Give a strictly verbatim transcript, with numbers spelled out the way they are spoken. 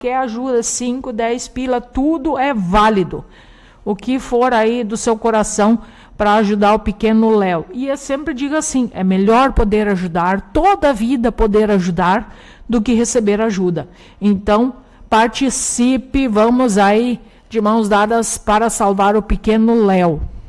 quer ajuda, cinco, dez pila, tudo é válido. O que for aí do seu coração para ajudar o pequeno Léo. E eu sempre digo assim, é melhor poder ajudar, toda a vida poder ajudar, do que receber ajuda. Então, participe, vamos aí de mãos dadas para salvar o pequeno Léo.